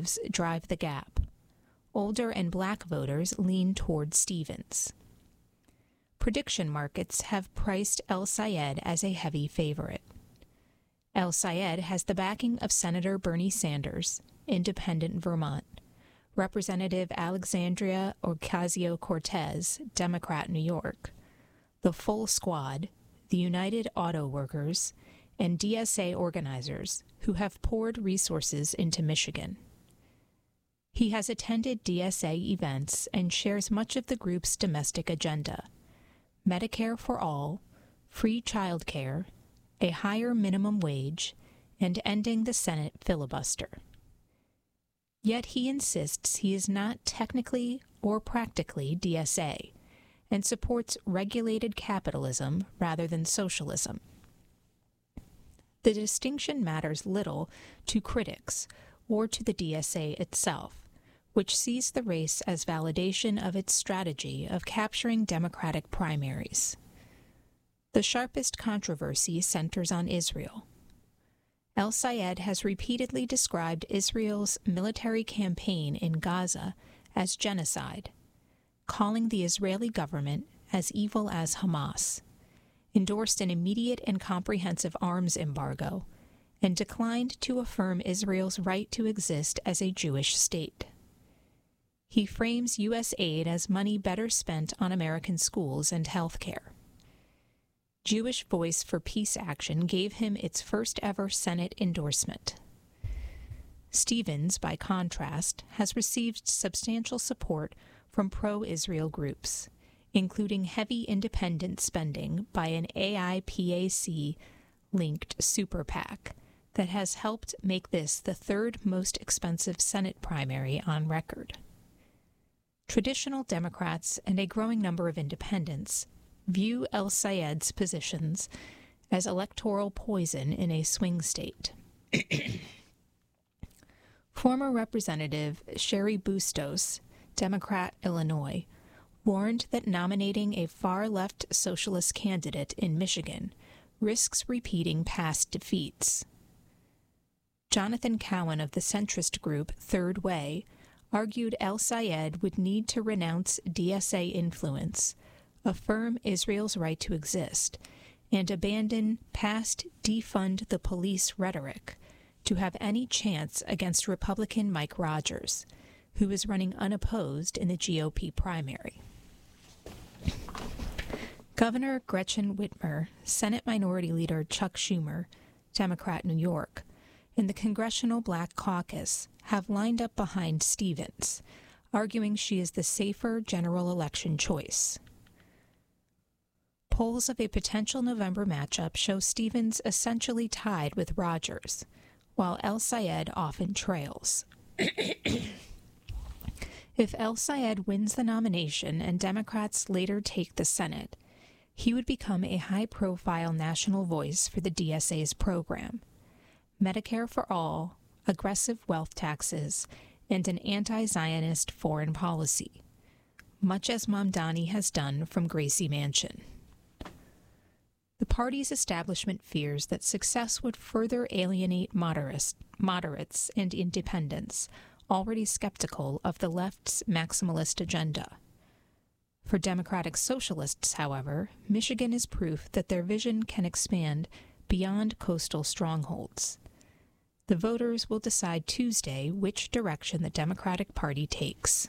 conservatives drive the gap. Older and black voters lean toward Stevens. Prediction markets have priced El-Sayed as a heavy favorite. El-Sayed has the backing of Senator Bernie Sanders, Independent Vermont, Representative Alexandria Ocasio-Cortez, Democrat New York, the Full Squad, the United Auto Workers, and DSA organizers who have poured resources into Michigan. He has attended DSA events and shares much of the group's domestic agenda: Medicare for all, free child care, a higher minimum wage, and ending the Senate filibuster. Yet he insists he is not technically or practically DSA and supports regulated capitalism rather than socialism. The distinction matters little to critics or to the DSA itself, which sees the race as validation of its strategy of capturing Democratic primaries. The sharpest controversy centers on Israel. El-Sayed has repeatedly described Israel's military campaign in Gaza as genocide, calling the Israeli government as evil as Hamas, endorsed an immediate and comprehensive arms embargo, and declined to affirm Israel's right to exist as a Jewish state. He frames U.S. aid as money better spent on American schools and health care. Jewish Voice for Peace Action gave him its first-ever Senate endorsement. Stevens, by contrast, has received substantial support from pro-Israel groups, including heavy independent spending by an AIPAC-linked super PAC that has helped make this the third most expensive Senate primary on record. Traditional Democrats and a growing number of independents view El-Sayed's positions as electoral poison in a swing state. Former Representative Cheri Bustos, Democrat, Illinois, warned that nominating a far-left socialist candidate in Michigan risks repeating past defeats. Jonathan Cowan of the centrist group Third Way argued El-Sayed would need to renounce DSA influence, affirm Israel's right to exist, and abandon past defund the police rhetoric to have any chance against Republican Mike Rogers, who is running unopposed in the GOP primary. Governor Gretchen Whitmer, Senate Minority Leader Chuck Schumer, Democrat New York, and the Congressional Black Caucus have lined up behind Stevens, arguing she is the safer general election choice. Polls of a potential November matchup show Stevens essentially tied with Rogers, while El-Sayed often trails. If El-Sayed wins the nomination and Democrats later take the Senate, he would become a high-profile national voice for the DSA's program: Medicare for all, aggressive wealth taxes, and an anti-Zionist foreign policy, much as Mamdani has done from Gracie Mansion. The party's establishment fears that success would further alienate moderates and independents, already skeptical of the left's maximalist agenda. For Democratic Socialists, however, Michigan is proof that their vision can expand beyond coastal strongholds. The voters will decide Tuesday which direction the Democratic Party takes.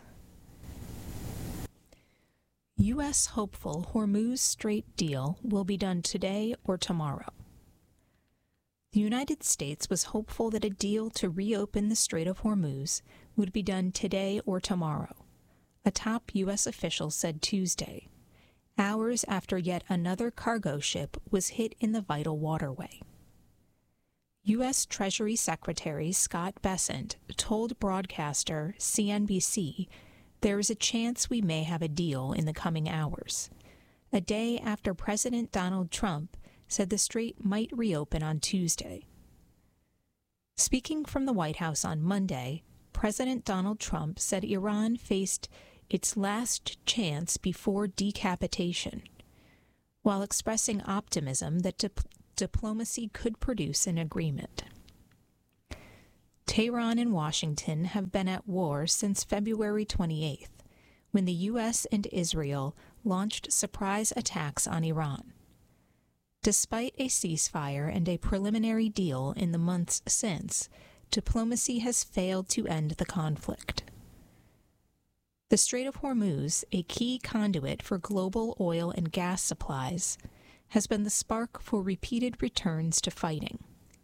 U.S. hopeful Hormuz Strait deal will be done today or tomorrow. The United States was hopeful that a deal to reopen the Strait of Hormuz would be done today or tomorrow, a top U.S. official said Tuesday, hours after yet another cargo ship was hit in the vital waterway. U.S. Treasury Secretary Scott Bessent told broadcaster CNBC there is a chance we may have a deal in the coming hours, a day after President Donald Trump said the strait might reopen on Tuesday. Speaking from the White House on Monday, President Donald Trump said Iran faced its last chance before decapitation, while expressing optimism that diplomacy could produce an agreement. Tehran and Washington have been at war since February 28th, when the U.S. and Israel launched surprise attacks on Iran. Despite a ceasefire and a preliminary deal in the months since, diplomacy has failed to end the conflict. The Strait of Hormuz, a key conduit for global oil and gas supplies, has been the spark for repeated returns to fighting.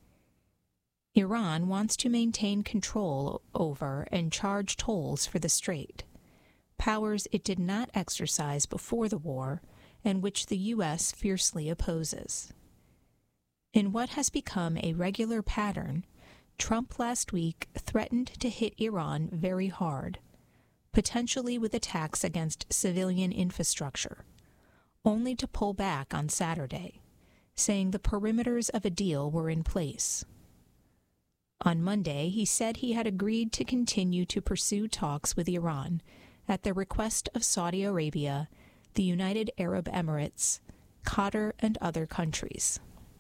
Iran wants to maintain control over and charge tolls for the strait, powers it did not exercise before the war and which the U.S. fiercely opposes. In what has become a regular pattern, Trump last week threatened to hit Iran very hard, potentially with attacks against civilian infrastructure, only to pull back on Saturday, saying the perimeters of a deal were in place. On Monday, he said he had agreed to continue to pursue talks with Iran at the request of Saudi Arabia, the United Arab Emirates, Qatar, and other countries.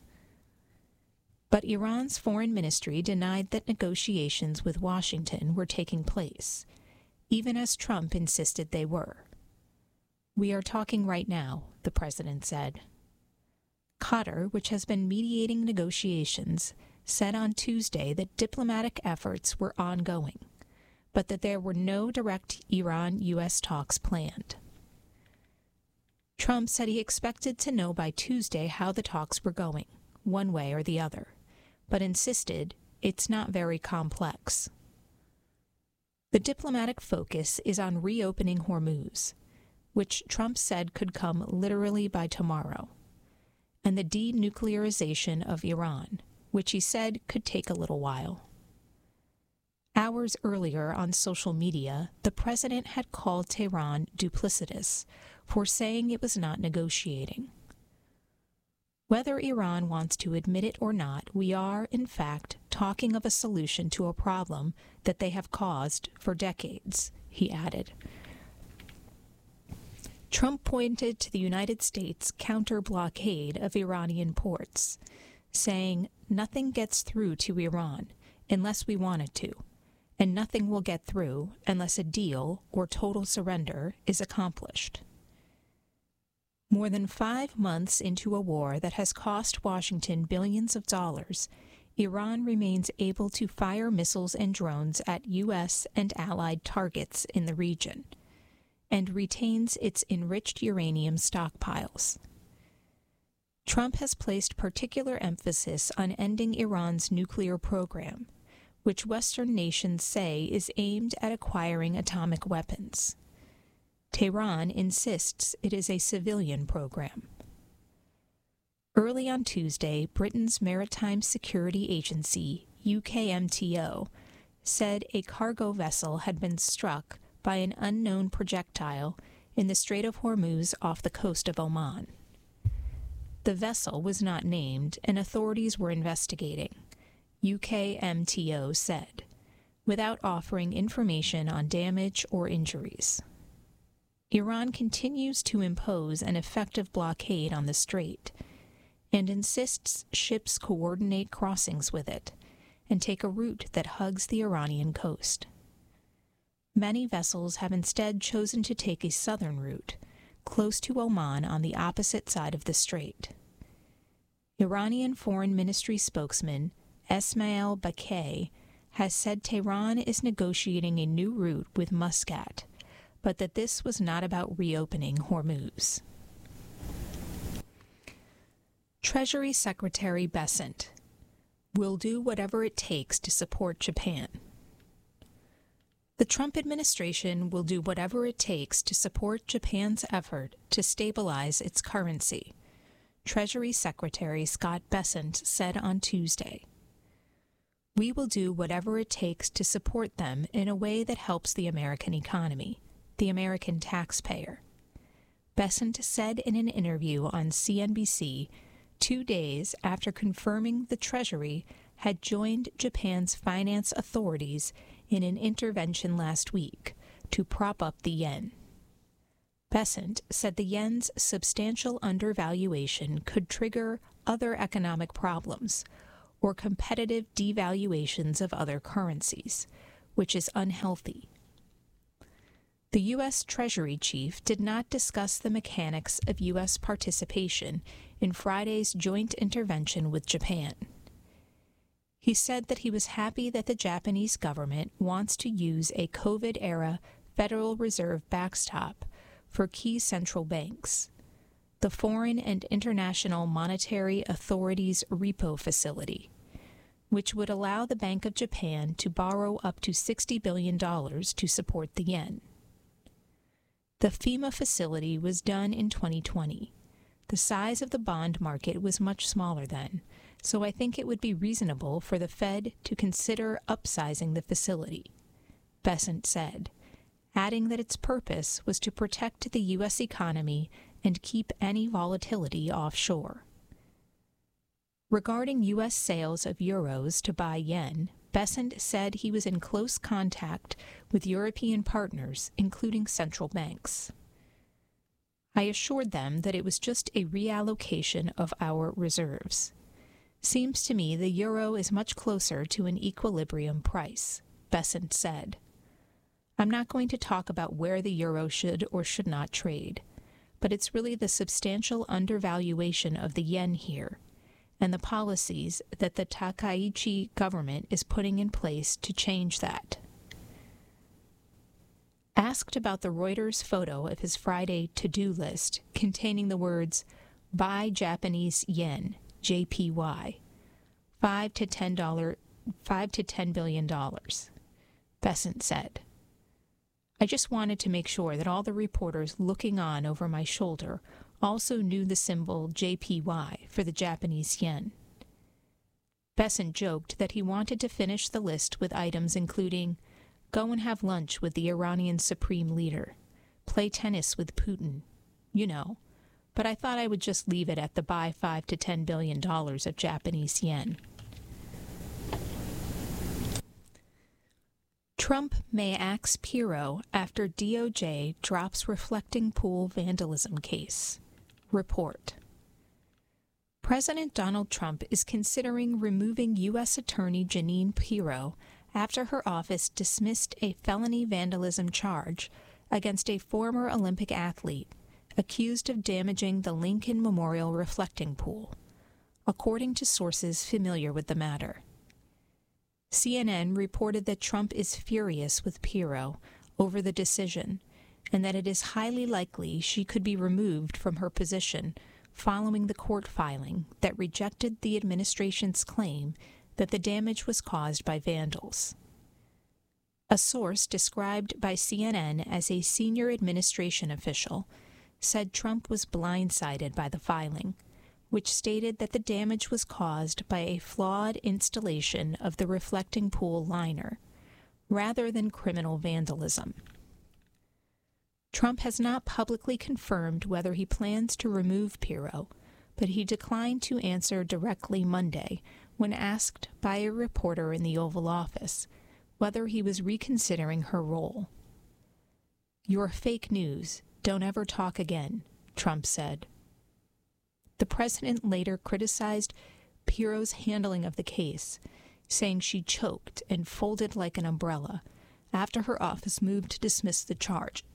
But Iran's foreign ministry denied that negotiations with Washington were taking place, even as Trump insisted they were. "We are talking right now," the president said. Qatar, which has been mediating negotiations, said on Tuesday that diplomatic efforts were ongoing, but that there were no direct Iran-U.S. talks planned. Trump said he expected to know by Tuesday how the talks were going, one way or the other, but insisted it's not very complex. The diplomatic focus is on reopening Hormuz, which Trump said could come literally by tomorrow, and the denuclearization of Iran, which he said could take a little while. Hours earlier on social media, the president had called Tehran duplicitous for saying it was not negotiating. Whether Iran wants to admit it or not, we are, in fact, talking of a solution to a problem that they have caused for decades, he added. Trump pointed to the United States' counter-blockade of Iranian ports, saying, "Nothing gets through to Iran unless we want it to, and nothing will get through unless a deal or total surrender is accomplished." More than 5 months into a war that has cost Washington billions of dollars, Iran remains able to fire missiles and drones at U.S. and allied targets in the region, and retains its enriched uranium stockpiles. Trump has placed particular emphasis on ending Iran's nuclear program, which Western nations say is aimed at acquiring atomic weapons. Tehran insists it is a civilian program. Early on Tuesday, Britain's Maritime Security Agency, UKMTO, said a cargo vessel had been struck by an unknown projectile in the Strait of Hormuz off the coast of Oman. The vessel was not named, and authorities were investigating, UKMTO said, without offering information on damage or injuries. Iran continues to impose an effective blockade on the strait and insists ships coordinate crossings with it and take a route that hugs the Iranian coast. Many vessels have instead chosen to take a southern route, close to Oman on the opposite side of the strait. Iranian Foreign Ministry spokesman Esmail Bakay has said Tehran is negotiating a new route with Muscat, but that this was not about reopening Hormuz. Treasury Secretary Bessent will do whatever it takes to support Japan. The Trump administration will do whatever it takes to support Japan's effort to stabilize its currency, Treasury Secretary Scott Bessent said on Tuesday. "We will do whatever it takes to support them in a way that helps the American economy, the American taxpayer," Bessent said in an interview on CNBC 2 days after confirming the Treasury had joined Japan's finance authorities in an intervention last week to prop up the yen. Bessent said the yen's substantial undervaluation could trigger other economic problems or competitive devaluations of other currencies, which is unhealthy. The U.S. Treasury chief did not discuss the mechanics of U.S. participation in Friday's joint intervention with Japan. He said that he was happy that the Japanese government wants to use a COVID-era Federal Reserve backstop for key central banks, the Foreign and International Monetary Authority's repo facility, which would allow the Bank of Japan to borrow up to $60 billion to support the yen. The FEMA facility was done in 2020. The size of the bond market was much smaller then, so I think it would be reasonable for the Fed to consider upsizing the facility, Bessent said, adding that its purpose was to protect the U.S. economy and keep any volatility offshore. Regarding U.S. sales of euros to buy yen, Bessent said he was in close contact with European partners, including central banks. I assured them that it was just a reallocation of our reserves. Seems to me the euro is much closer to an equilibrium price, Bessent said. I'm not going to talk about where the euro should or should not trade, but it's really the substantial undervaluation of the yen here, and the policies that the Takaichi government is putting in place to change that. Asked about the Reuters photo of his Friday to-do list containing the words, buy Japanese yen, JPY, $5 to $10 billion, Bessent said, I just wanted to make sure that all the reporters looking on over my shoulder also knew the symbol JPY for the Japanese yen. Bessent joked that he wanted to finish the list with items including go and have lunch with the Iranian supreme leader, play tennis with Putin, you know, but I thought I would just leave it at the buy $5 to $10 billion of Japanese yen. Trump may axe Pirro after DOJ drops reflecting pool vandalism case. Report. President Donald Trump is considering removing U.S. Attorney Jeanine Pirro after her office dismissed a felony vandalism charge against a former Olympic athlete accused of damaging the Lincoln Memorial reflecting pool, according to sources familiar with the matter. CNN reported that Trump is furious with Pirro over the decision and that it is highly likely she could be removed from her position following the court filing that rejected the administration's claim that the damage was caused by vandals. A source described by CNN as a senior administration official said Trump was blindsided by the filing, which stated that the damage was caused by a flawed installation of the reflecting pool liner, rather than criminal vandalism. Trump has not publicly confirmed whether he plans to remove Pirro, but he declined to answer directly Monday when asked by a reporter in the Oval Office whether he was reconsidering her role. "You're fake news. Don't ever talk again," Trump said. The president later criticized Pirro's handling of the case, saying she choked and folded like an umbrella after her office moved to dismiss the charge.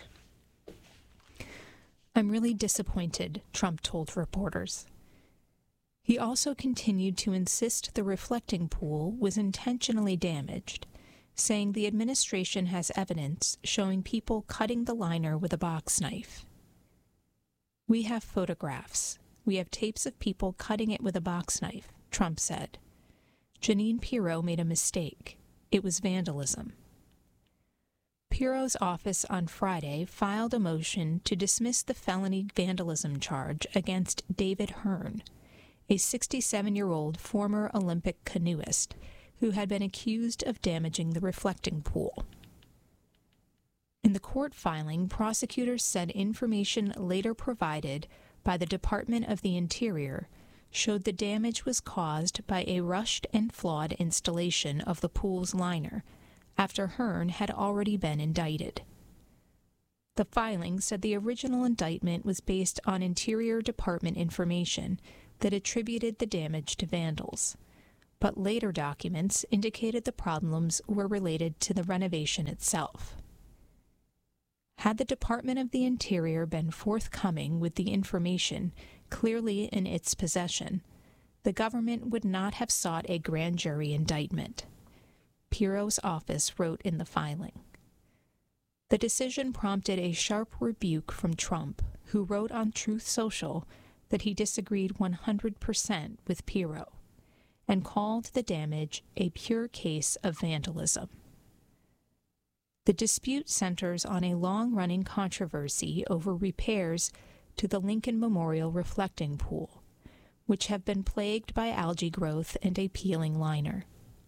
"I'm really disappointed," Trump told reporters. He also continued to insist the reflecting pool was intentionally damaged, saying the administration has evidence showing people cutting the liner with a box knife. "We have photographs. We have tapes of people cutting it with a box knife," Trump said. Jeanine Pirro made a mistake. It was vandalism. Pirro's office on Friday filed a motion to dismiss the felony vandalism charge against David Hearn, a 67-year-old former Olympic canoeist who had been accused of damaging the reflecting pool. In the court filing, prosecutors said information later provided by the Department of the Interior showed the damage was caused by a rushed and flawed installation of the pool's liner after Hearn had already been indicted. The filing said the original indictment was based on Interior Department information that attributed the damage to vandals, but later documents indicated the problems were related to the renovation itself. Had the Department of the Interior been forthcoming with the information clearly in its possession, the government would not have sought a grand jury indictment, Pirro's office wrote in the filing. The decision prompted a sharp rebuke from Trump, who wrote on Truth Social that he disagreed 100% with Pirro and called the damage a pure case of vandalism. The dispute centers on a long-running controversy over repairs to the Lincoln Memorial reflecting pool, which have been plagued by algae growth and a peeling liner.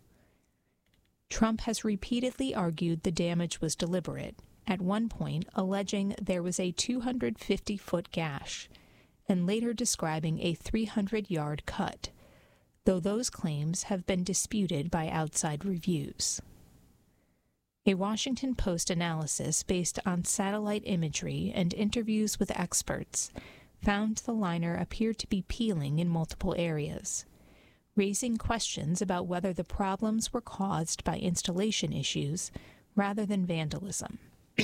Trump has repeatedly argued the damage was deliberate, at one point alleging there was a 250-foot gash, and later describing a 300-yard cut, though those claims have been disputed by outside reviews. A Washington Post analysis based on satellite imagery and interviews with experts found the liner appeared to be peeling in multiple areas, raising questions about whether the problems were caused by installation issues rather than vandalism.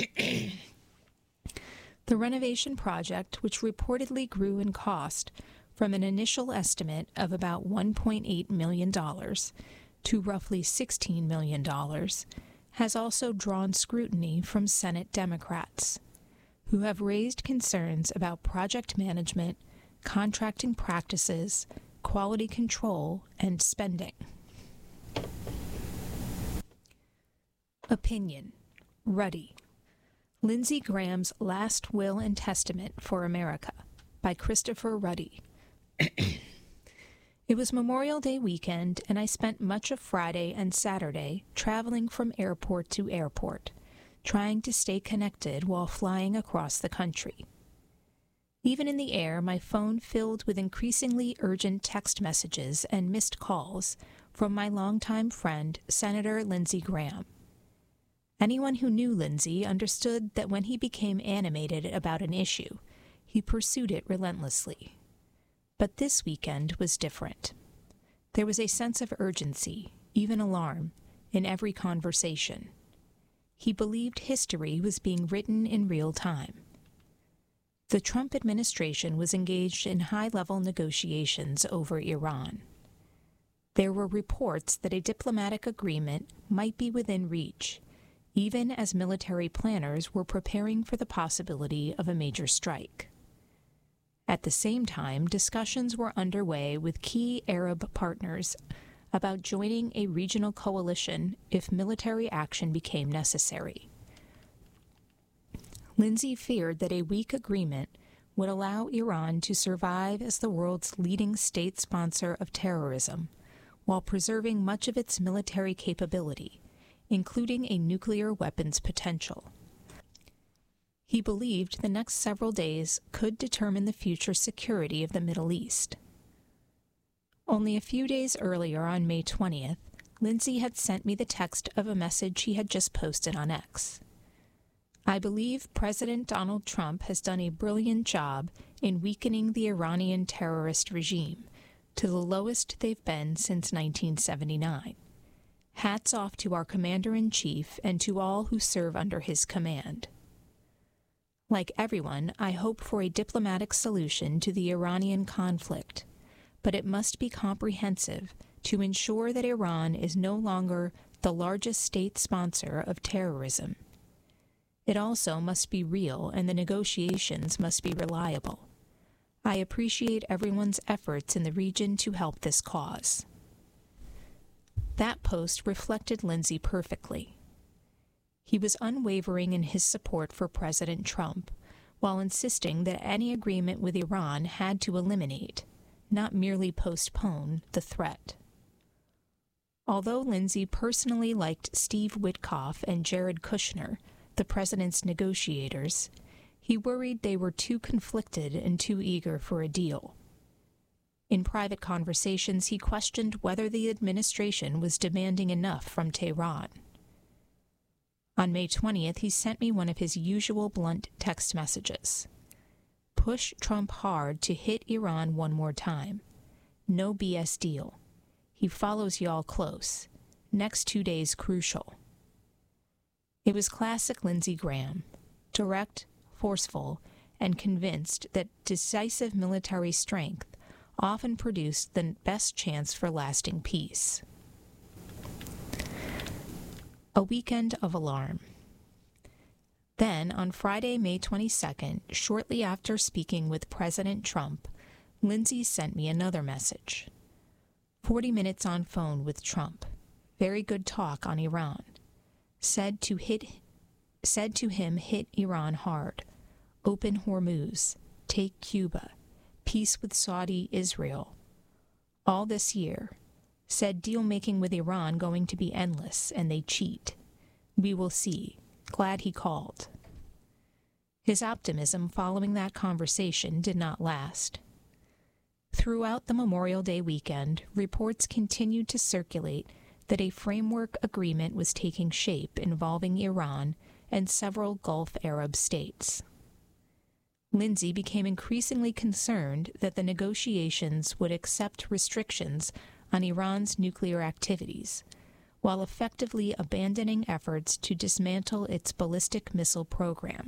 The renovation project, which reportedly grew in cost from an initial estimate of about $1.8 million to roughly $16 million, has also drawn scrutiny from Senate Democrats, who have raised concerns about project management, contracting practices, quality control, and spending. Opinion. Ruddy. Lindsey Graham's Last Will and Testament for America by Christopher Ruddy. It was Memorial Day weekend, and I spent much of Friday and Saturday traveling from airport to airport, trying to stay connected while flying across the country. Even in the air, my phone filled with increasingly urgent text messages and missed calls from my longtime friend, Senator Lindsey Graham. Anyone who knew Lindsey understood that when he became animated about an issue, he pursued it relentlessly. But this weekend was different. There was a sense of urgency, even alarm, in every conversation. He believed history was being written in real time. The Trump administration was engaged in high-level negotiations over Iran. There were reports that a diplomatic agreement might be within reach, even as military planners were preparing for the possibility of a major strike. At the same time, discussions were underway with key Arab partners about joining a regional coalition if military action became necessary. Lindsey feared that a weak agreement would allow Iran to survive as the world's leading state sponsor of terrorism, while preserving much of its military capability, including a nuclear weapons potential. He believed the next several days could determine the future security of the Middle East. Only a few days earlier, on May 20th, Lindsey had sent me the text of a message he had just posted on X. I believe President Donald Trump has done a brilliant job in weakening the Iranian terrorist regime to the lowest they've been since 1979. Hats off to our Commander-in-Chief and to all who serve under his command. Like everyone, I hope for a diplomatic solution to the Iranian conflict, but it must be comprehensive to ensure that Iran is no longer the largest state sponsor of terrorism. It also must be real, and the negotiations must be reliable. I appreciate everyone's efforts in the region to help this cause. That post reflected Lindsey perfectly. He was unwavering in his support for President Trump, while insisting that any agreement with Iran had to eliminate, not merely postpone, the threat. Although Lindsey personally liked Steve Witkoff and Jared Kushner, the president's negotiators, he worried they were too conflicted and too eager for a deal. In private conversations, he questioned whether the administration was demanding enough from Tehran. On May 20th, he sent me one of his usual blunt text messages. Push Trump hard to hit Iran one more time. No BS deal. He follows y'all close. Next 2 days crucial. It was classic Lindsey Graham, direct, forceful, and convinced that decisive military strength often produced the best chance for lasting peace. A weekend of alarm. Then, on Friday, May 22nd, shortly after speaking with President Trump, Lindsey sent me another message. 40 minutes on phone with Trump. Very good talk on Iran. Said to him, hit Iran hard. Open Hormuz. Take Cuba. Peace with Saudi, Israel. All this year. Said deal-making with Iran going to be endless, and they cheat. We will see. Glad he called. His optimism following that conversation did not last. Throughout the Memorial Day weekend, reports continued to circulate that a framework agreement was taking shape involving Iran and several Gulf Arab states. Lindsey became increasingly concerned that the negotiations would accept restrictions on Iran's nuclear activities, while effectively abandoning efforts to dismantle its ballistic missile program.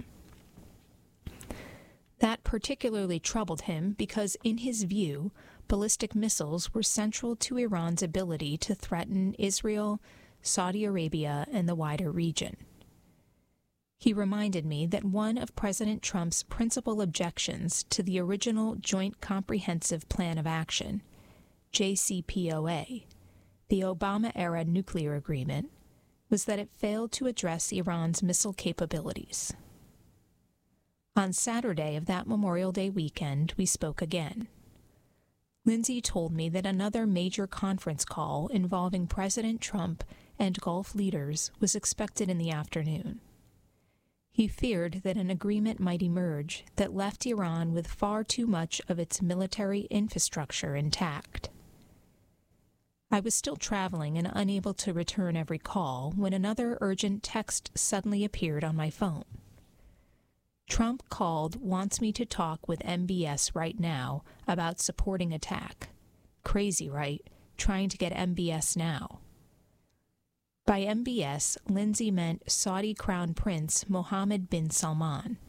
That particularly troubled him because, in his view, ballistic missiles were central to Iran's ability to threaten Israel, Saudi Arabia, and the wider region. He reminded me that one of President Trump's principal objections to the original Joint Comprehensive Plan of Action, JCPOA, the Obama-era nuclear agreement, was that it failed to address Iran's missile capabilities. On Saturday of that Memorial Day weekend, we spoke again. Lindsey told me that another major conference call involving President Trump and Gulf leaders was expected in the afternoon. He feared that an agreement might emerge that left Iran with far too much of its military infrastructure intact. I was still traveling and unable to return every call when another urgent text suddenly appeared on my phone. Trump called, wants me to talk with MBS right now about supporting attack. Crazy, right? Trying to get MBS now. By MBS, Lindsey meant Saudi Crown Prince Mohammed bin Salman.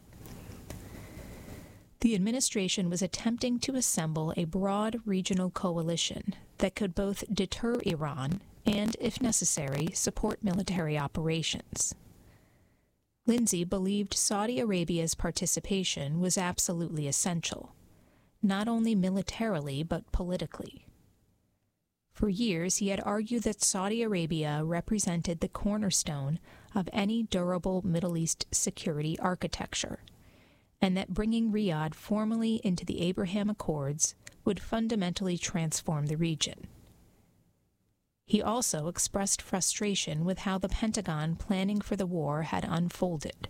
The administration was attempting to assemble a broad regional coalition that could both deter Iran and, if necessary, support military operations. Lindsey believed Saudi Arabia's participation was absolutely essential, not only militarily but politically. For years, he had argued that Saudi Arabia represented the cornerstone of any durable Middle East security architecture, and that bringing Riyadh formally into the Abraham Accords would fundamentally transform the region. He also expressed frustration with how the Pentagon planning for the war had unfolded.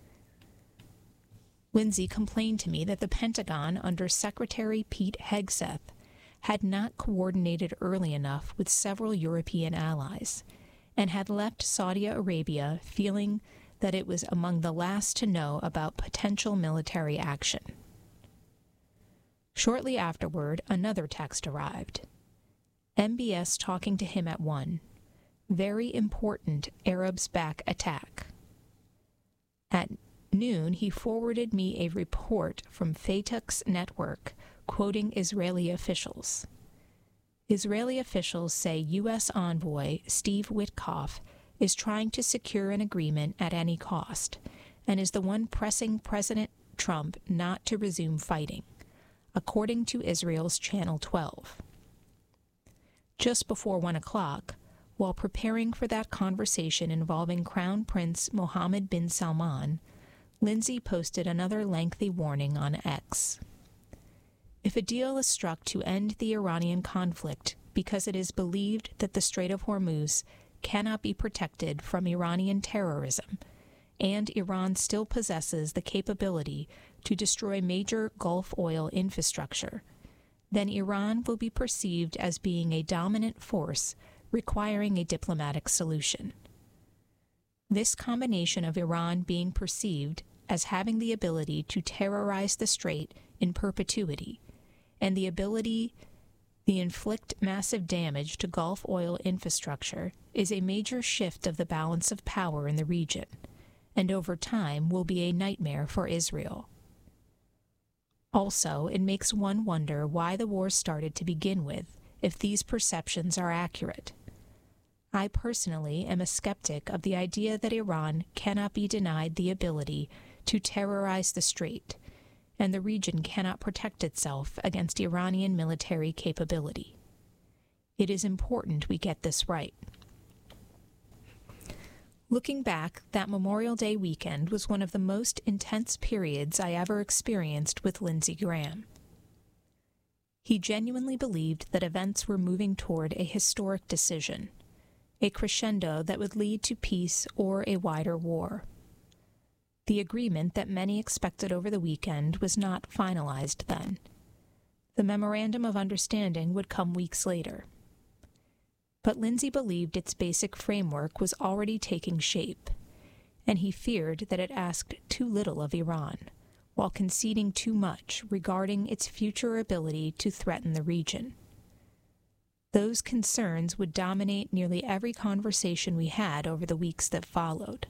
Lindsey complained to me that the Pentagon under Secretary Pete Hegseth had not coordinated early enough with several European allies, and had left Saudi Arabia feeling that it was among the last to know about potential military action. Shortly afterward, another text arrived. MBS talking to him at 1. Very important Arabs back attack. At noon, he forwarded me a report from Fatuk's network quoting Israeli officials. Israeli officials say U.S. envoy Steve Witkoff is trying to secure an agreement at any cost and is the one pressing President Trump not to resume fighting, according to Israel's Channel 12. Just before 1 o'clock, while preparing for that conversation involving Crown Prince Mohammed bin Salman, Lindsey posted another lengthy warning on X. If a deal is struck to end the Iranian conflict because it is believed that the Strait of Hormuz cannot be protected from Iranian terrorism, and Iran still possesses the capability to destroy major Gulf oil infrastructure, then Iran will be perceived as being a dominant force requiring a diplomatic solution. This combination of Iran being perceived as having the ability to terrorize the strait in perpetuity, and the The inflict massive damage to Gulf oil infrastructure is a major shift of the balance of power in the region, and over time will be a nightmare for Israel. Also, it makes one wonder why the war started to begin with, if these perceptions are accurate. I personally am a skeptic of the idea that Iran cannot be denied the ability to terrorize the Strait, and the region cannot protect itself against Iranian military capability. It is important we get this right. Looking back, that Memorial Day weekend was one of the most intense periods I ever experienced with Lindsey Graham. He genuinely believed that events were moving toward a historic decision, a crescendo that would lead to peace or a wider war. The agreement that many expected over the weekend was not finalized then. The Memorandum of Understanding would come weeks later. But Lindsey believed its basic framework was already taking shape, and he feared that it asked too little of Iran, while conceding too much regarding its future ability to threaten the region. Those concerns would dominate nearly every conversation we had over the weeks that followed.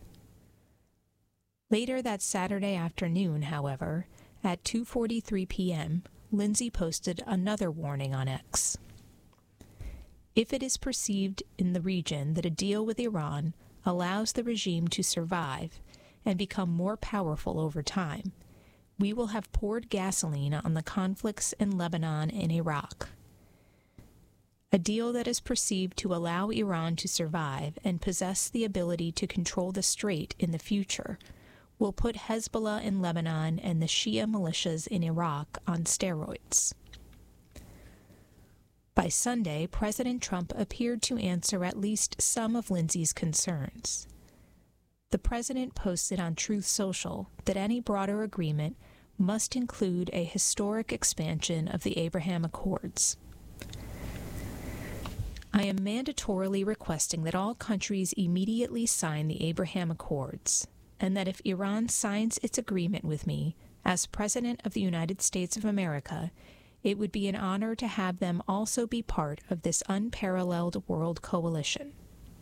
Later that Saturday afternoon, however, at 2:43 p.m., Lindsey posted another warning on X. If it is perceived in the region that a deal with Iran allows the regime to survive and become more powerful over time, we will have poured gasoline on the conflicts in Lebanon and Iraq. A deal that is perceived to allow Iran to survive and possess the ability to control the Strait in the future will put Hezbollah in Lebanon and the Shia militias in Iraq on steroids. By Sunday, President Trump appeared to answer at least some of Lindsey's concerns. The president posted on Truth Social that any broader agreement must include a historic expansion of the Abraham Accords. I am mandatorily requesting that all countries immediately sign the Abraham Accords, and that if Iran signs its agreement with me, as President of the United States of America, it would be an honor to have them also be part of this unparalleled world coalition.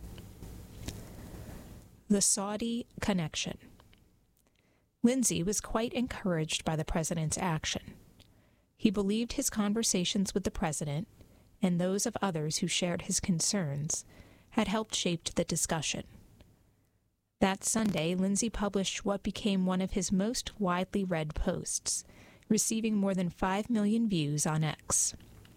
The Saudi connection. Lindsey was quite encouraged by the president's action. He believed his conversations with the president, and those of others who shared his concerns, had helped shape the discussion. That Sunday, Lindsey published what became one of his most widely read posts, receiving more than 5 million views on X.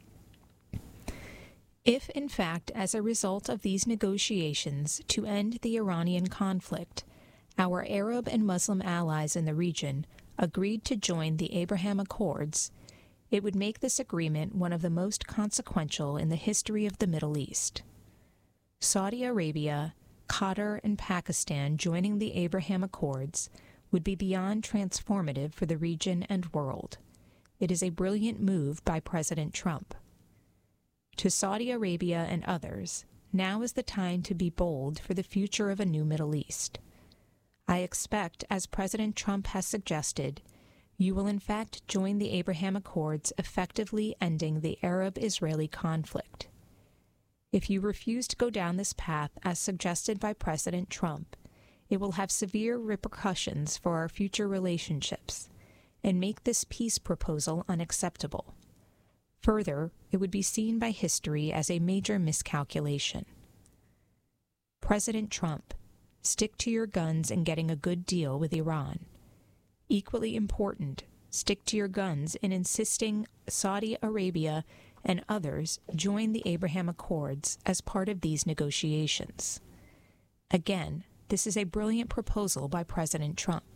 If, in fact, as a result of these negotiations to end the Iranian conflict, our Arab and Muslim allies in the region agreed to join the Abraham Accords, it would make this agreement one of the most consequential in the history of the Middle East. Saudi Arabia, Qatar, and Pakistan joining the Abraham Accords would be beyond transformative for the region and world. It is a brilliant move by President Trump. To Saudi Arabia and others, now is the time to be bold for the future of a new Middle East. I expect, as President Trump has suggested, you will in fact join the Abraham Accords, effectively ending the Arab-Israeli conflict. If you refuse to go down this path as suggested by President Trump, it will have severe repercussions for our future relationships and make this peace proposal unacceptable. Further, it would be seen by history as a major miscalculation. President Trump, stick to your guns in getting a good deal with Iran. Equally important, stick to your guns in insisting Saudi Arabia and others join the Abraham Accords as part of these negotiations. Again, this is a brilliant proposal by President Trump.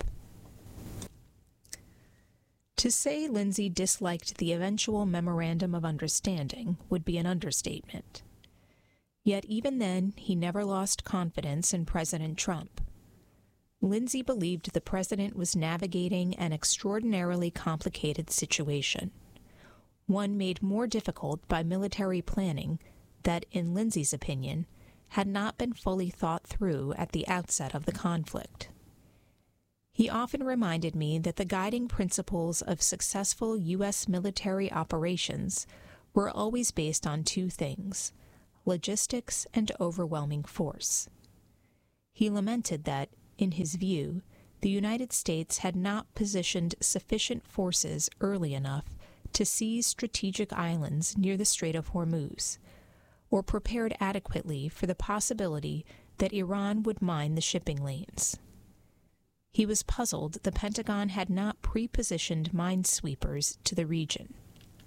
To say Lindsey disliked the eventual Memorandum of Understanding would be an understatement. Yet even then, he never lost confidence in President Trump. Lindsey believed the president was navigating an extraordinarily complicated situation, one made more difficult by military planning that, in Lindsey's opinion, had not been fully thought through at the outset of the conflict. He often reminded me that the guiding principles of successful U.S. military operations were always based on two things: logistics and overwhelming force. He lamented that, in his view, the United States had not positioned sufficient forces early enough to seize strategic islands near the Strait of Hormuz, or prepared adequately for the possibility that Iran would mine the shipping lanes. He was puzzled the Pentagon had not pre-positioned minesweepers to the region.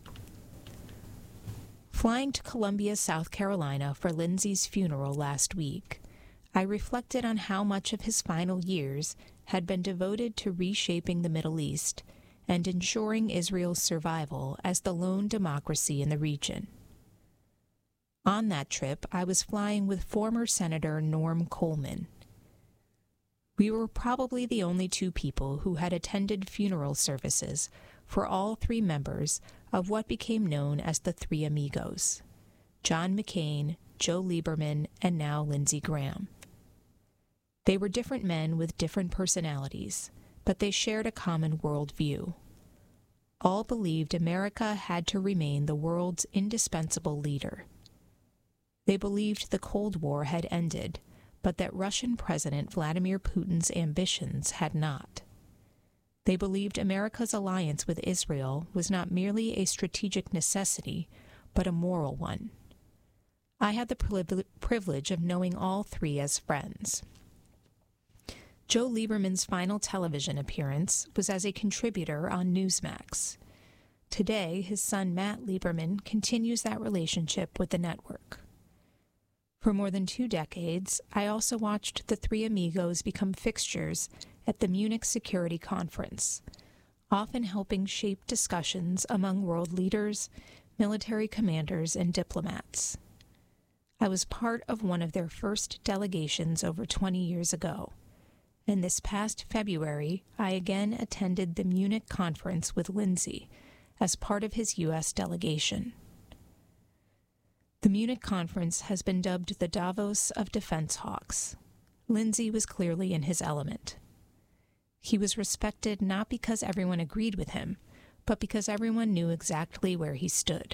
Flying to Columbia, South Carolina for Lindsay's funeral last week, I reflected on how much of his final years had been devoted to reshaping the Middle East and ensuring Israel's survival as the lone democracy in the region. On that trip, I was flying with former Senator Norm Coleman. We were probably the only two people who had attended funeral services for all three members of what became known as the Three Amigos: John McCain, Joe Lieberman, and now Lindsey Graham. They were different men with different personalities, but they shared a common worldview. All believed America had to remain the world's indispensable leader. They believed the Cold War had ended, but that Russian President Vladimir Putin's ambitions had not. They believed America's alliance with Israel was not merely a strategic necessity, but a moral one. I had the privilege of knowing all three as friends. Joe Lieberman's final television appearance was as a contributor on Newsmax. Today, his son Matt Lieberman continues that relationship with the network. For more than 2 decades, I also watched the Three Amigos become fixtures at the Munich Security Conference, often helping shape discussions among world leaders, military commanders, and diplomats. I was part of one of their first delegations over 20 years ago, and this past February, I again attended the Munich conference with Lindsey as part of his U.S. delegation. The Munich conference has been dubbed the Davos of defense hawks. Lindsey was clearly in his element. He was respected not because everyone agreed with him, but because everyone knew exactly where he stood.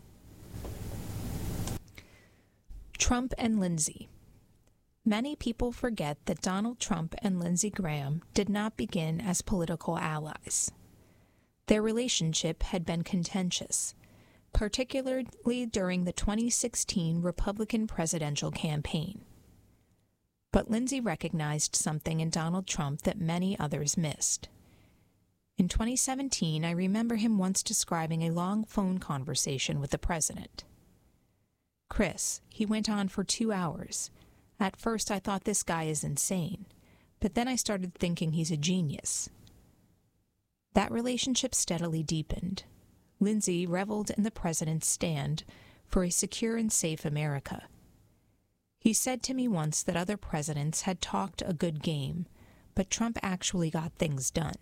Trump and Lindsey. Many people forget that Donald Trump and Lindsey Graham did not begin as political allies. Their relationship had been contentious, particularly during the 2016 Republican presidential campaign. But Lindsey recognized something in Donald Trump that many others missed. In 2017, I remember him once describing a long phone conversation with the president. "Chris, he went on for 2 hours. At first I thought this guy is insane, but then I started thinking he's a genius." That relationship steadily deepened. Lindsey reveled in the president's stand for a secure and safe America. He said to me once that other presidents had talked a good game, but Trump actually got things done.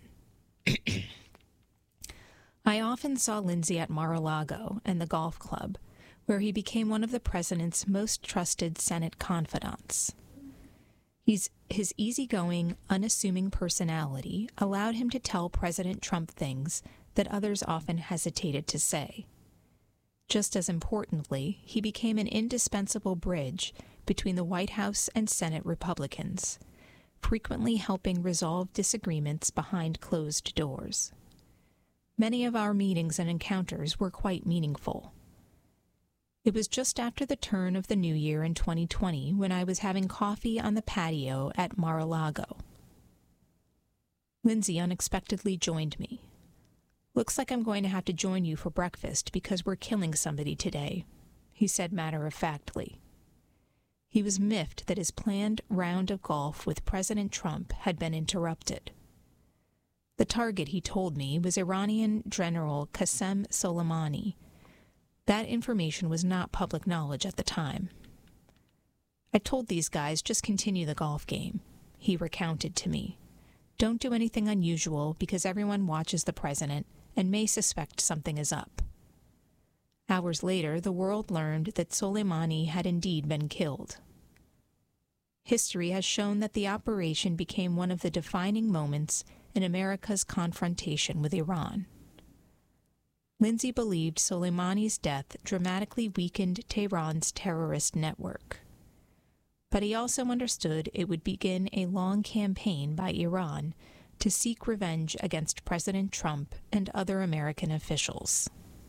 I often saw Lindsey at Mar-a-Lago and the golf club, where he became one of the president's most trusted Senate confidants. His easygoing, unassuming personality allowed him to tell President Trump things that others often hesitated to say. Just as importantly, he became an indispensable bridge between the White House and Senate Republicans, frequently helping resolve disagreements behind closed doors. Many of our meetings and encounters were quite meaningful. It was just after the turn of the new year in 2020 when I was having coffee on the patio at Mar-a-Lago. Lindsey unexpectedly joined me. "Looks like I'm going to have to join you for breakfast because we're killing somebody today," he said matter-of-factly. He was miffed that his planned round of golf with President Trump had been interrupted. The target, he told me, was Iranian General Qasem Soleimani. That information was not public knowledge at the time. "I told these guys just continue the golf game," he recounted to me. "Don't do anything unusual because everyone watches the president and may suspect something is up." Hours later, the world learned that Soleimani had indeed been killed. History has shown that the operation became one of the defining moments in America's confrontation with Iran. Lindsay believed Soleimani's death dramatically weakened Tehran's terrorist network. But he also understood it would begin a long campaign by Iran to seek revenge against President Trump and other American officials.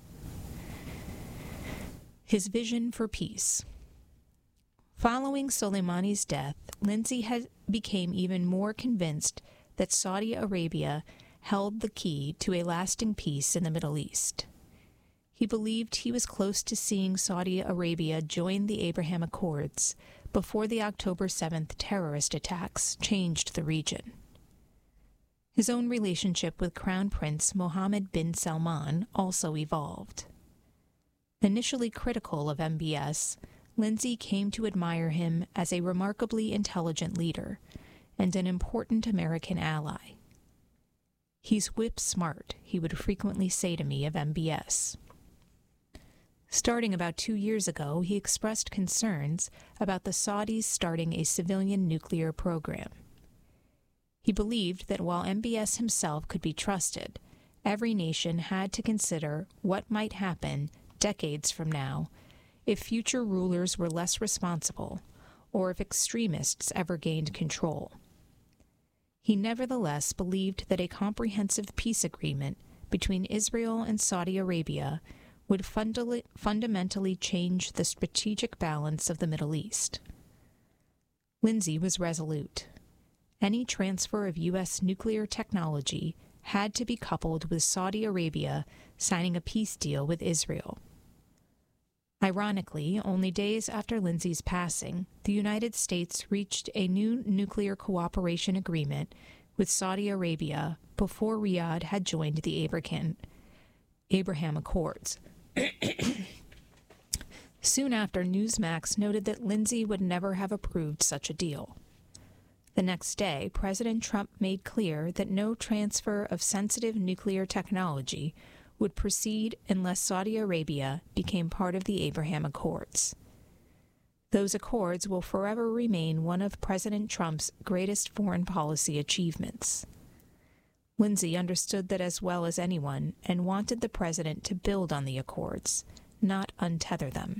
His vision for peace. Following Soleimani's death, Lindsay became even more convinced that Saudi Arabia held the key to a lasting peace in the Middle East. He believed he was close to seeing Saudi Arabia join the Abraham Accords before the October 7th terrorist attacks changed the region. His own relationship with Crown Prince Mohammed bin Salman also evolved. Initially critical of MBS, Lindsay came to admire him as a remarkably intelligent leader and an important American ally. "He's whip smart," he would frequently say to me of MBS. Starting about 2 years ago, he expressed concerns about the Saudis starting a civilian nuclear program. He believed that while MBS himself could be trusted, every nation had to consider what might happen decades from now if future rulers were less responsible or if extremists ever gained control. He nevertheless believed that a comprehensive peace agreement between Israel and Saudi Arabia would fundamentally change the strategic balance of the Middle East. Lindsay was resolute. Any transfer of U.S. nuclear technology had to be coupled with Saudi Arabia signing a peace deal with Israel. Ironically, only days after Lindsay's passing, the United States reached a new nuclear cooperation agreement with Saudi Arabia before Riyadh had joined the Abraham Accords. Soon after, Newsmax noted that Lindsay would never have approved such a deal. The next day, President Trump made clear that no transfer of sensitive nuclear technology would proceed unless Saudi Arabia became part of the Abraham Accords. Those accords will forever remain one of President Trump's greatest foreign policy achievements. Lindsay understood that as well as anyone and wanted the president to build on the accords, not untether them.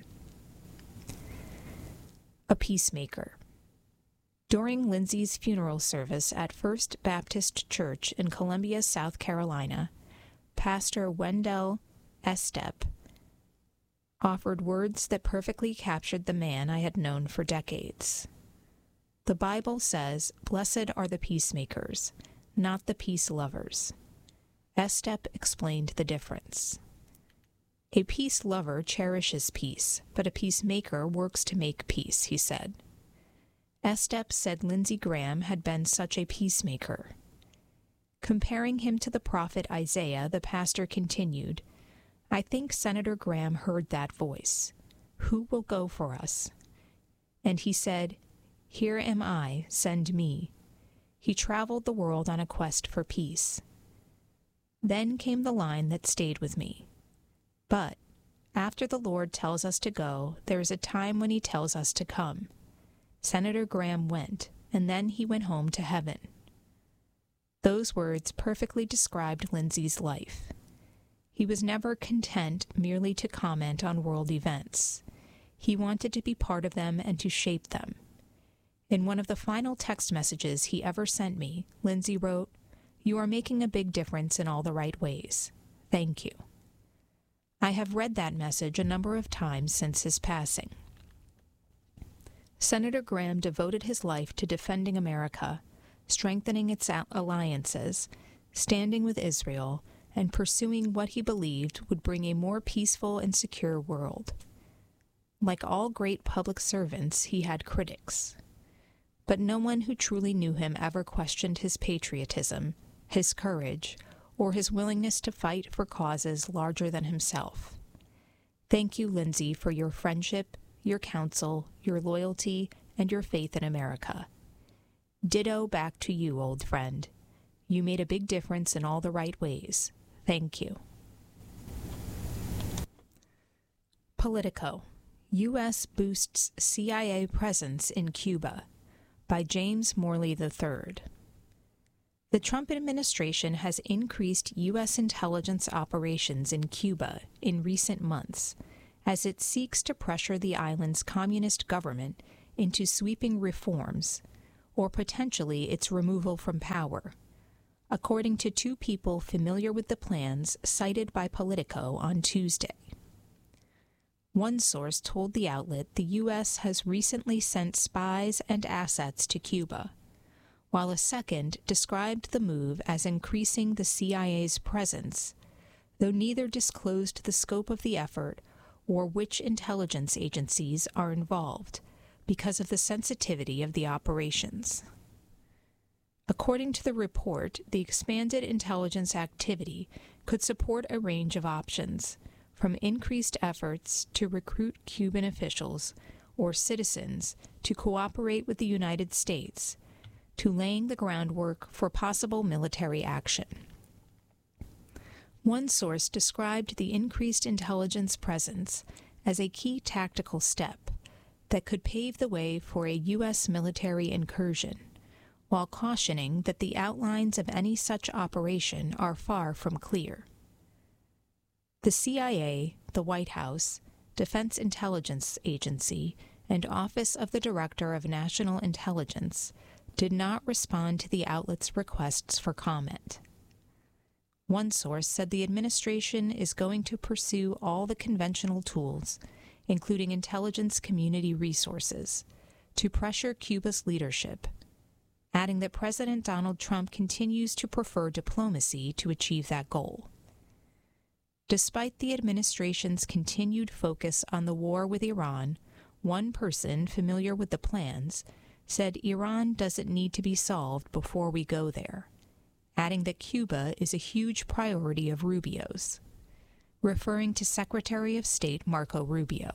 A peacemaker. During Lindsay's funeral service at First Baptist Church in Columbia, South Carolina, Pastor Wendell Estep offered words that perfectly captured the man I had known for decades. The Bible says, "Blessed are the peacemakers, not the peace lovers." Estep explained the difference. A peace lover cherishes peace, but a peacemaker works to make peace, he said. Estep said Lindsey Graham had been such a peacemaker. Comparing him to the prophet Isaiah, the pastor continued, "I think Senator Graham heard that voice. Who will go for us?" And he said, "Here am I, send me." He traveled the world on a quest for peace. Then came the line that stayed with me. But after the Lord tells us to go, there is a time when he tells us to come. Senator Graham went, and then he went home to heaven. Those words perfectly described Lindsay's life. He was never content merely to comment on world events. He wanted to be part of them and to shape them. In one of the final text messages he ever sent me, Lindsay wrote, "You are making a big difference in all the right ways. Thank you." I have read that message a number of times since his passing. Senator Graham devoted his life to defending America, strengthening its alliances, standing with Israel, and pursuing what he believed would bring a more peaceful and secure world. Like all great public servants, he had critics. But no one who truly knew him ever questioned his patriotism, his courage, or his willingness to fight for causes larger than himself. Thank you, Lindsay, for your friendship, your counsel, your loyalty, and your faith in America. Ditto back to you, old friend. You made a big difference in all the right ways. Thank you. Politico. U.S. boosts CIA presence in Cuba by James Morley III. The Trump administration has increased U.S. intelligence operations in Cuba in recent months as it seeks to pressure the island's communist government into sweeping reforms, or potentially its removal from power, according to two people familiar with the plans cited by Politico on Tuesday. One source told the outlet the U.S. has recently sent spies and assets to Cuba, while a second described the move as increasing the CIA's presence, though neither disclosed the scope of the effort or which intelligence agencies are involved because of the sensitivity of the operations. According to the report, the expanded intelligence activity could support a range of options, from increased efforts to recruit Cuban officials or citizens to cooperate with the United States, to laying the groundwork for possible military action. One source described the increased intelligence presence as a key tactical step that could pave the way for a U.S. military incursion, while cautioning that the outlines of any such operation are far from clear. The CIA, the White House, Defense Intelligence Agency, and Office of the Director of National Intelligence did not respond to the outlet's requests for comment. One source said the administration is going to pursue all the conventional tools, including intelligence community resources, to pressure Cuba's leadership, adding that President Donald Trump continues to prefer diplomacy to achieve that goal. Despite the administration's continued focus on the war with Iran, one person familiar with the plans said Iran doesn't need to be solved before we go there, adding that Cuba is a huge priority of Rubio's, referring to Secretary of State Marco Rubio.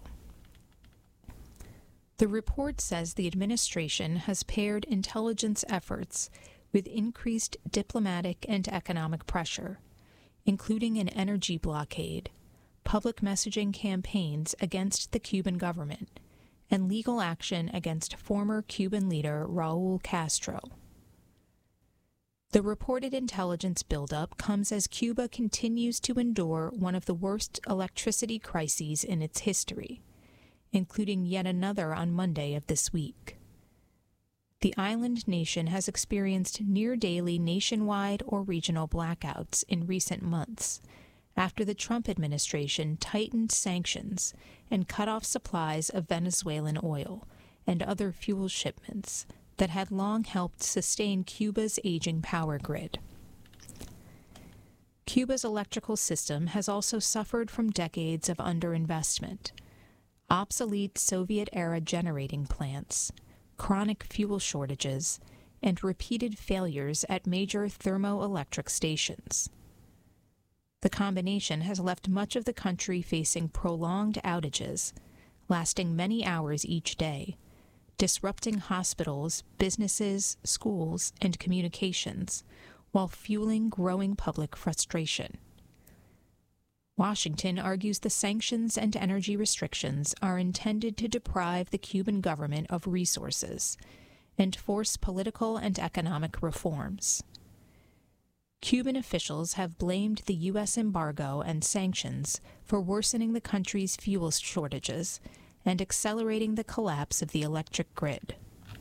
The report says the administration has paired intelligence efforts with increased diplomatic and economic pressure, including an energy blockade, public messaging campaigns against the Cuban government, and legal action against former Cuban leader Raul Castro. The reported intelligence buildup comes as Cuba continues to endure one of the worst electricity crises in its history, including yet another on Monday of this week. The island nation has experienced near-daily nationwide or regional blackouts in recent months after the Trump administration tightened sanctions and cut off supplies of Venezuelan oil and other fuel shipments that had long helped sustain Cuba's aging power grid. Cuba's electrical system has also suffered from decades of underinvestment, obsolete Soviet-era generating plants, chronic fuel shortages, and repeated failures at major thermoelectric stations. The combination has left much of the country facing prolonged outages, lasting many hours each day, disrupting hospitals, businesses, schools, and communications, while fueling growing public frustration. Washington argues the sanctions and energy restrictions are intended to deprive the Cuban government of resources and force political and economic reforms. Cuban officials have blamed the U.S. embargo and sanctions for worsening the country's fuel shortages and accelerating the collapse of the electric grid.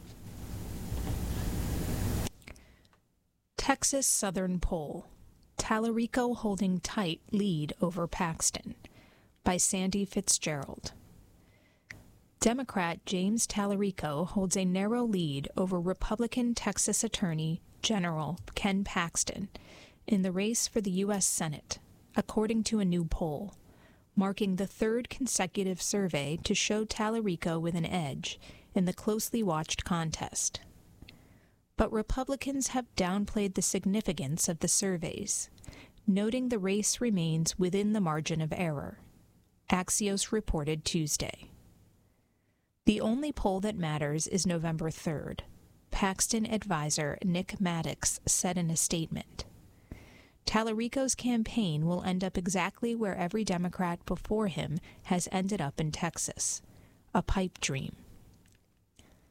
Texas Southern Poll: Tallarico holding tight lead over Paxton, by Sandy Fitzgerald. Democrat James Tallarico holds a narrow lead over Republican Texas Attorney General Ken Paxton in the race for the U.S. Senate, according to a new poll, marking the third consecutive survey to show Tallarico with an edge in the closely watched contest. But Republicans have downplayed the significance of the surveys, noting the race remains within the margin of error, Axios reported Tuesday. The only poll that matters is November 3rd, Paxton advisor Nick Maddox said in a statement. Tallarico's campaign will end up exactly where every Democrat before him has ended up in Texas, a pipe dream.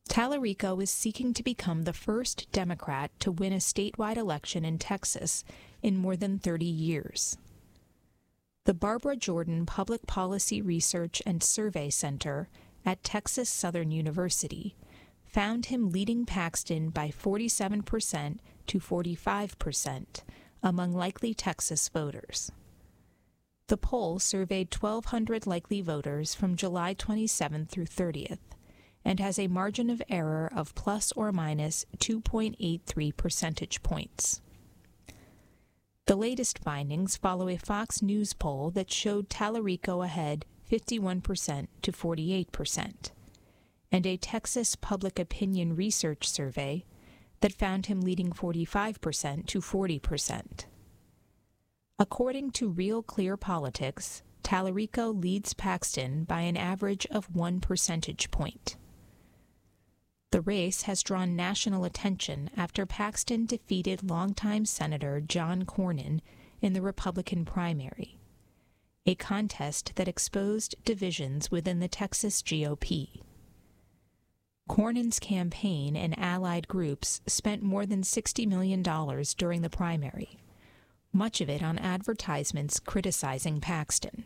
Tallarico is seeking to become the first Democrat to win a statewide election in Texas in more than 30 years. The Barbara Jordan Public Policy Research and Survey Center at Texas Southern University found him leading Paxton by 47% to 45% among likely Texas voters. The poll surveyed 1,200 likely voters from July 27th through 30th and has a margin of error of plus or minus 2.83 percentage points. The latest findings follow a Fox News poll that showed Tallarico ahead 51% to 48%, and a Texas Public Opinion Research survey that found him leading 45% to 40%. According to Real Clear Politics, Tallarico leads Paxton by an average of 1 percentage point. The race has drawn national attention after Paxton defeated longtime Senator John Cornyn in the Republican primary, a contest that exposed divisions within the Texas GOP. Cornyn's campaign and allied groups spent more than $60 million during the primary, much of it on advertisements criticizing Paxton.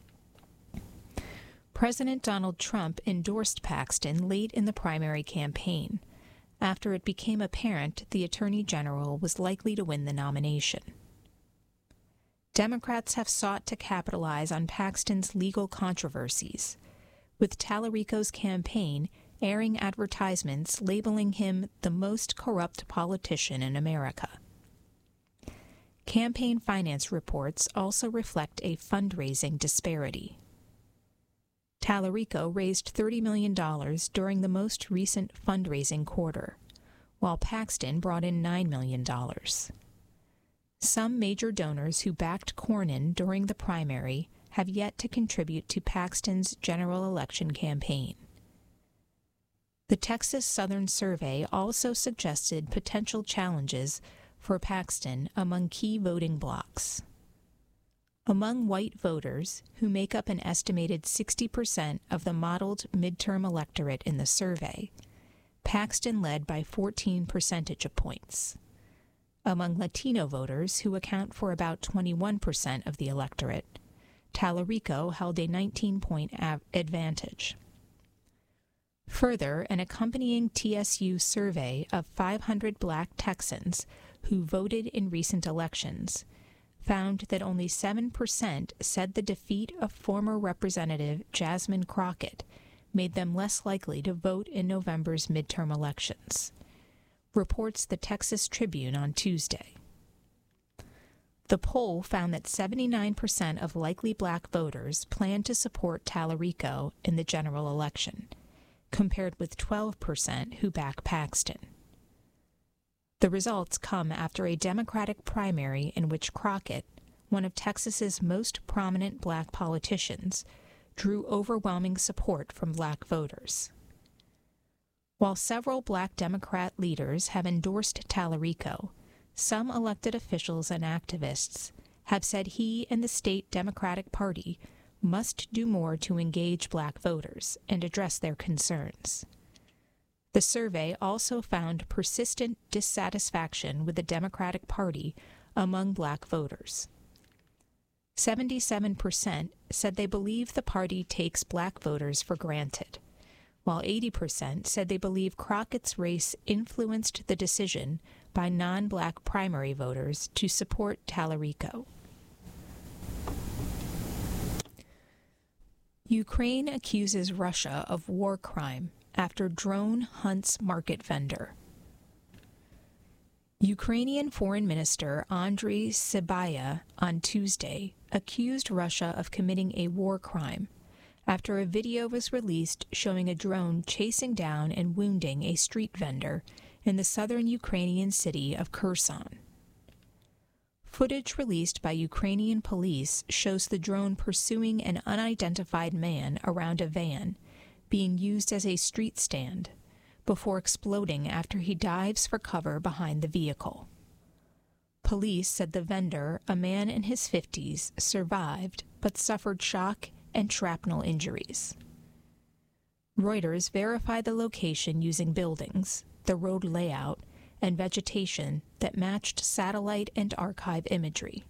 President Donald Trump endorsed Paxton late in the primary campaign, after it became apparent the Attorney General was likely to win the nomination. Democrats have sought to capitalize on Paxton's legal controversies, with Tallarico's campaign airing advertisements labeling him the most corrupt politician in America. Campaign finance reports also reflect a fundraising disparity. Tallarico raised $30 million during the most recent fundraising quarter, while Paxton brought in $9 million. Some major donors who backed Cornyn during the primary have yet to contribute to Paxton's general election campaign. The Texas Southern Survey also suggested potential challenges for Paxton among key voting blocs. Among white voters, who make up an estimated 60% of the modeled midterm electorate in the survey, Paxton led by 14 percentage points. Among Latino voters, who account for about 21% of the electorate, Tallarico held a 19-point advantage. Further, an accompanying TSU survey of 500 Black Texans who voted in recent elections found that only 7% said the defeat of former Representative Jasmine Crockett made them less likely to vote in November's midterm elections, reports the Texas Tribune on Tuesday. The poll found that 79% of likely Black voters plan to support Tallarico in the general election, compared with 12% who back Paxton. The results come after a Democratic primary in which Crockett, one of Texas's most prominent Black politicians, drew overwhelming support from Black voters. While several Black Democrat leaders have endorsed Tallarico, some elected officials and activists have said he and the state Democratic Party must do more to engage Black voters and address their concerns. The survey also found persistent dissatisfaction with the Democratic Party among Black voters. 77% said they believe the party takes Black voters for granted, while 80% said they believe Crockett's race influenced the decision by non-Black primary voters to support Tallarico. Ukraine accuses Russia of war crime after drone hunts market vendor. Ukrainian Foreign Minister Andriy Sybiha on Tuesday accused Russia of committing a war crime after a video was released showing a drone chasing down and wounding a street vendor in the southern Ukrainian city of Kherson. Footage released by Ukrainian police shows the drone pursuing an unidentified man around a van being used as a street stand before exploding after he dives for cover behind the vehicle. Police said the vendor, a man in his 50s, survived but suffered shock and shrapnel injuries. Reuters verified the location using buildings, the road layout, and vegetation that matched satellite and archive imagery.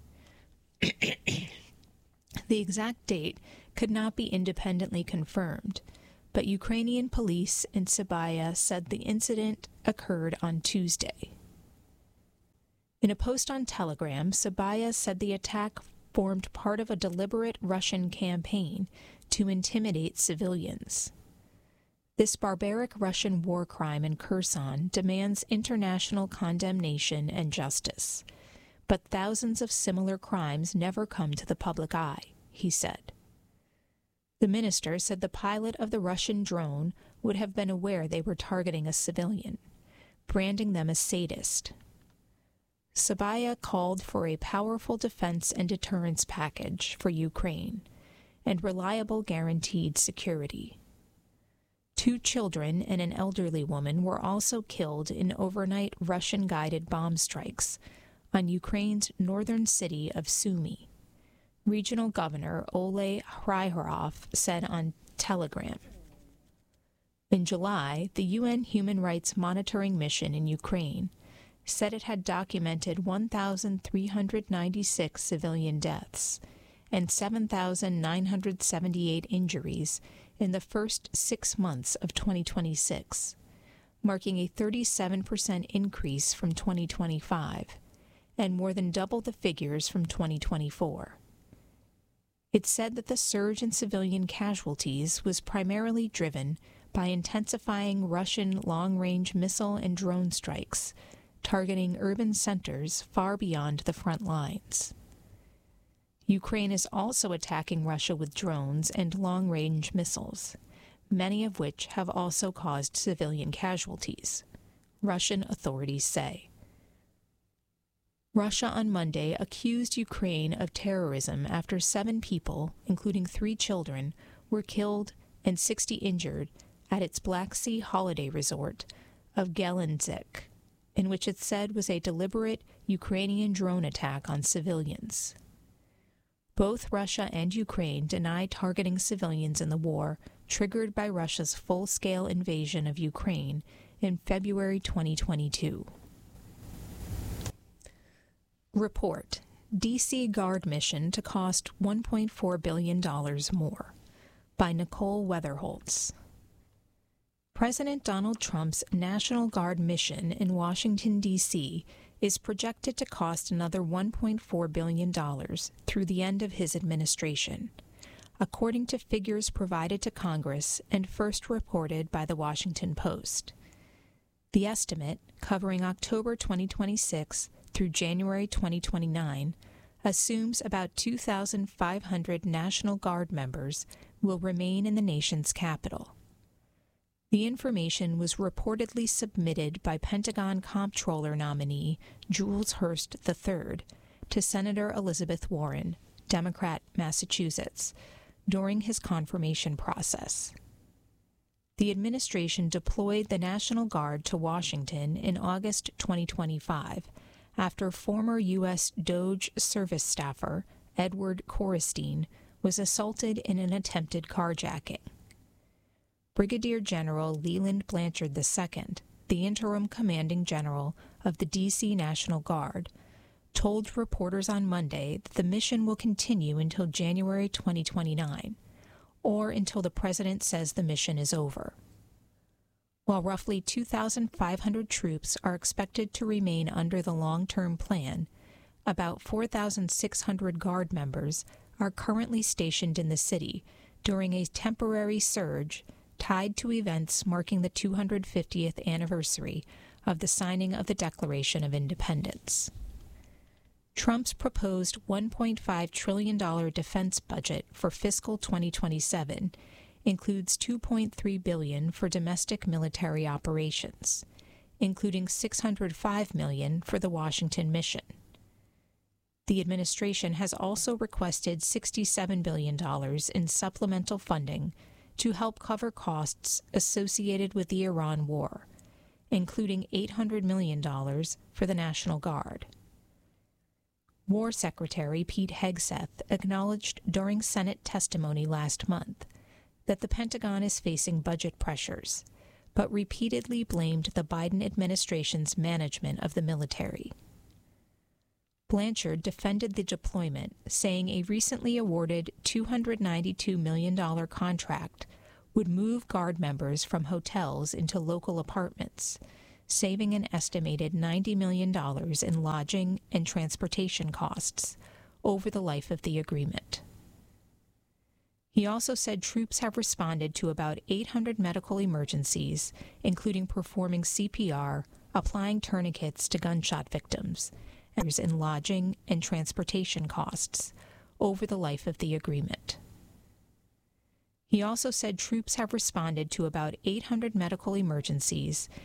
The exact date could not be independently confirmed, but Ukrainian police in Sabaya said the incident occurred on Tuesday. In a post on Telegram, Sabaya said the attack formed part of a deliberate Russian campaign to intimidate civilians. This barbaric Russian war crime in Kherson demands international condemnation and justice, but thousands of similar crimes never come to the public eye, he said. The minister said the pilot of the Russian drone would have been aware they were targeting a civilian, branding them as sadist. Sabaya called for a powerful defense and deterrence package for Ukraine and reliable guaranteed security. 2 children and an elderly woman were also killed in overnight Russian-guided bomb strikes on Ukraine's northern city of Sumy, Regional Governor Ole Hryhorov said on Telegram. In July, the UN Human Rights Monitoring Mission in Ukraine said it had documented 1,396 civilian deaths and 7,978 injuries in the first 6 months of 2026, marking a 37% increase from 2025 and more than double the figures from 2024. It said that the surge in civilian casualties was primarily driven by intensifying Russian long-range missile and drone strikes targeting urban centers far beyond the front lines. Ukraine is also attacking Russia with drones and long-range missiles, many of which have also caused civilian casualties, Russian authorities say. Russia on Monday accused Ukraine of terrorism after 7 people, including 3 children, were killed and 60 injured at its Black Sea holiday resort of Gelendzhik, in which it said was a deliberate Ukrainian drone attack on civilians. Both Russia and Ukraine deny targeting civilians in the war triggered by Russia's full-scale invasion of Ukraine in February 2022. Report: D.C. Guard mission to cost $1.4 billion more, by Nicole Weatherholtz. President Donald Trump's National Guard mission in Washington, D.C. is projected to cost another $1.4 billion through the end of his administration, according to figures provided to Congress and first reported by The Washington Post. The estimate, covering October 2026 through January 2029, assumes about 2,500 National Guard members will remain in the nation's capital. The information was reportedly submitted by Pentagon Comptroller nominee Jules Hurst III to Senator Elizabeth Warren, Democrat, Massachusetts, during his confirmation process. The administration deployed the National Guard to Washington in August 2025 after former U.S. DOJ service staffer Edward Korestein was assaulted in an attempted carjacking. Brigadier General Leland Blanchard II, the interim commanding general of the D.C. National Guard, told reporters on Monday that the mission will continue until January 2029, or until the president says the mission is over. While roughly 2,500 troops are expected to remain under the long-term plan, about 4,600 Guard members are currently stationed in the city during a temporary surge tied to events marking the 250th anniversary of the signing of the Declaration of Independence. Trump's proposed $1.5 trillion defense budget for fiscal 2027 includes $2.3 billion for domestic military operations, including $605 million for the Washington mission. The administration has also requested $67 billion in supplemental funding to help cover costs associated with the Iran war, including $800 million for the National Guard. War Secretary Pete Hegseth acknowledged during Senate testimony last month that the Pentagon is facing budget pressures, but repeatedly blamed the Biden administration's management of the military. Blanchard defended the deployment, saying a recently awarded $292 million contract would move Guard members from hotels into local apartments, saving an estimated $90 million in lodging and transportation costs over the life of the agreement. He also said troops have responded to about 800 medical emergencies, including performing CPR, applying tourniquets to gunshot victims, and in lodging and transportation costs over the life of the agreement. He also said troops have responded to about 800 medical emergencies,